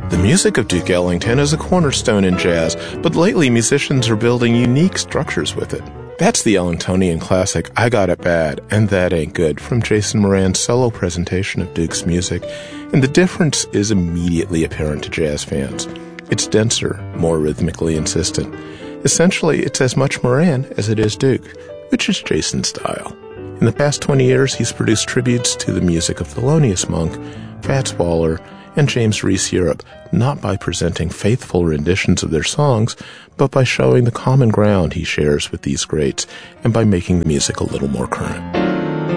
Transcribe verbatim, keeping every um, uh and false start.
The music of Duke Ellington is a cornerstone in jazz, but lately musicians are building unique structures with it. That's the Ellingtonian classic I Got It Bad, and That Ain't Good from Jason Moran's solo presentation of Duke's music, and the difference is immediately apparent to jazz fans. It's denser, more rhythmically insistent. Essentially, it's as much Moran as it is Duke, which is Jason's style. In the past twenty years, he's produced tributes to the music of Thelonious Monk, Fats Waller, and James Reese Europe, not by presenting faithful renditions of their songs, but by showing the common ground he shares with these greats, and by making the music a little more current.